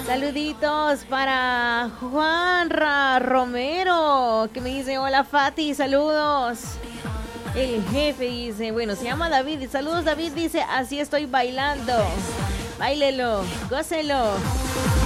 Saluditos para Juanra Romero, que me dice, hola Fati, saludos. El jefe dice, bueno, se llama David. Saludos David, dice, así estoy bailando. Báilelo, gócelo.